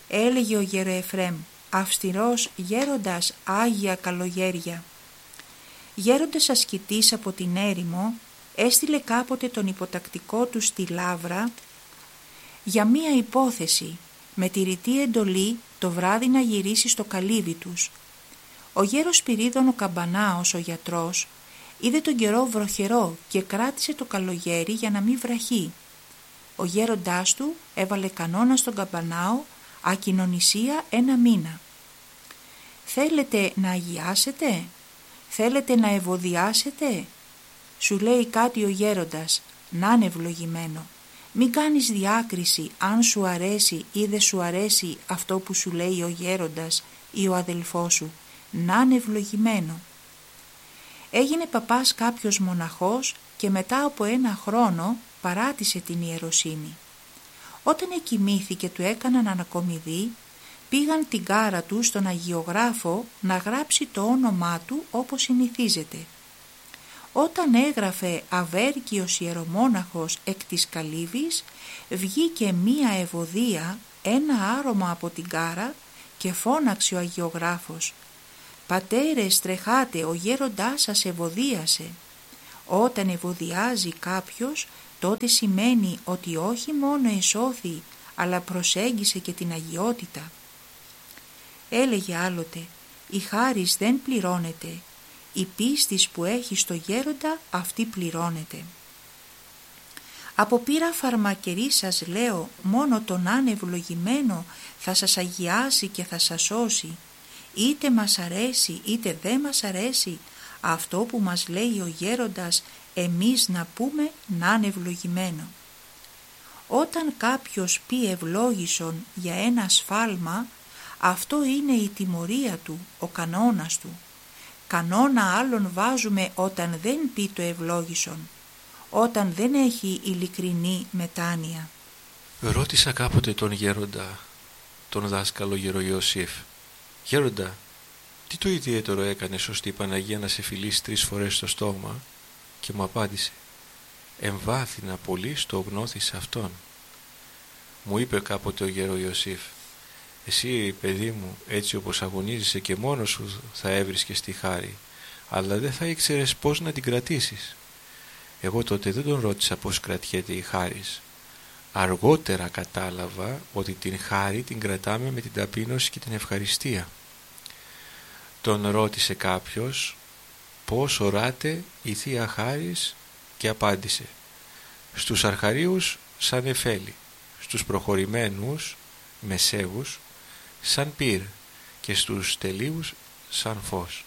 Έλεγε ο γεροεφρέμ, αυστηρός γέροντας Άγια Καλογέρια. Γέροντας ασκητής από την έρημο, έστειλε κάποτε τον υποτακτικό του στη Λαύρα για μία υπόθεση, με τη ρητή εντολή το βράδυ να γυρίσει στο καλύβι τους. Ο γέρος Σπυρίδων ο Καμπανάος, ο γιατρός, είδε τον καιρό βροχερό και κράτησε το καλογέρι για να μην βραχεί. Ο γέροντάς του έβαλε κανόνα στον Καμπανάο ακοινωνησία 1 μήνα. «Θέλετε να αγιάσετε? Θέλετε να ευωδιάσετε?» Σου λέει κάτι ο γέροντας, να είναι ευλογημένο. Μην κάνεις διάκριση αν σου αρέσει ή δεν σου αρέσει αυτό που σου λέει ο γέροντας ή ο αδελφός σου, να είναι ευλογημένο. Έγινε παπάς κάποιος μοναχός και μετά από 1 χρόνο παράτησε την ιεροσύνη. Όταν εκοιμήθηκε του έκαναν ανακομιδή, πήγαν την κάρα του στον αγιογράφο να γράψει το όνομά του όπως συνηθίζεται. Όταν έγραφε Αβέρκιος ιερομόναχος εκ της Καλύβης, βγήκε μία ευωδία, 1 άρωμα από την κάρα και φώναξε ο αγιογράφος, «Πατέρες, τρεχάτε, ο γέροντάς σας ευωδίασε». Όταν ευωδιάζει κάποιος, τότε σημαίνει ότι όχι μόνο εσώθη, αλλά προσέγγισε και την αγιότητα. Έλεγε άλλοτε, η χάρις δεν πληρώνεται, η πίστης που έχει στο γέροντα αυτή πληρώνεται. Από πείρα φαρμακερή σας λέω, μόνο τον ανευλογημένο θα σας αγιάσει και θα σας σώσει. Είτε μας αρέσει είτε δεν μας αρέσει, αυτό που μας λέει ο γέροντας εμείς να πούμε να είναι ευλογημένο. Όταν κάποιος πει ευλόγησον για ένα σφάλμα, αυτό είναι η τιμωρία του, ο κανόνας του. Κανόνα άλλον βάζουμε όταν δεν πει το ευλόγησον, όταν δεν έχει ειλικρινή μετάνοια. Ρώτησα κάποτε τον γέροντα, τον δάσκαλο γερο Ιωσήφ, «Γέροντα, τι το ιδιαίτερο έκανες ώστε η Παναγία να σε φιλήσει 3 φορές στο στόμα?» Και μου απάντησε, «Εμβάθυνα πολύ στο γνώθης αυτόν». Μου είπε κάποτε ο γερο Ιωσήφ, «Εσύ, παιδί μου, έτσι όπως αγωνίζεσαι και μόνος σου θα έβρισκες τη χάρη, αλλά δεν θα ήξερες πώς να την κρατήσεις». Εγώ τότε δεν τον ρώτησα πώς κρατιέται η χάρις. Αργότερα κατάλαβα ότι την χάρη την κρατάμε με την ταπείνωση και την ευχαριστία. Τον ρώτησε κάποιος πώς οράται η Θεία Χάρις και απάντησε, «Στους αρχαρίους σαν νεφέλη, στους προχωρημένους μεσαίους σαν πυρ και στους τελείους σαν φως».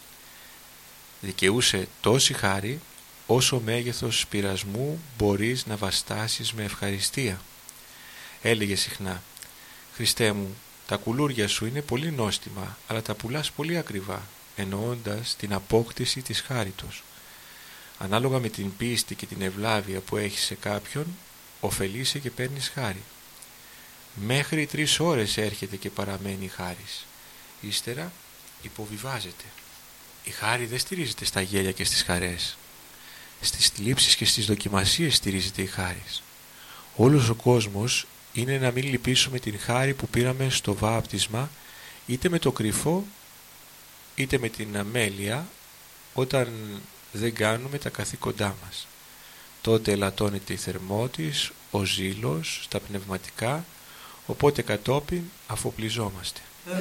Δικαιούσε τόση χάρη όσο μέγεθος πειρασμού μπορείς να βαστάσεις με ευχαριστία. Έλεγε συχνά, «Χριστέ μου, τα κουλούρια σου είναι πολύ νόστιμα, αλλά τα πουλάς πολύ ακριβά», εννοώντας την απόκτηση της χάριτος. Ανάλογα με την πίστη και την ευλάβεια που έχεις σε κάποιον, ωφελείσαι και παίρνεις χάρη. Μέχρι 3 ώρες έρχεται και παραμένει η χάρις. Ύστερα υποβιβάζεται. Η χάρη δεν στηρίζεται στα γέλια και στις χαρές. Στις θλίψεις και στις δοκιμασίες στηρίζεται η χάρις. Όλος ο κόσμος είναι να μην λυπήσουμε την χάρη που πήραμε στο βάπτισμα, είτε με το κρυφό είτε με την αμέλεια, όταν δεν κάνουμε τα καθήκοντά μας. Τότε ελαττώνεται η θερμότης, ο ζήλος, στα πνευματικά, οπότε κατόπιν αφοπλιζόμαστε.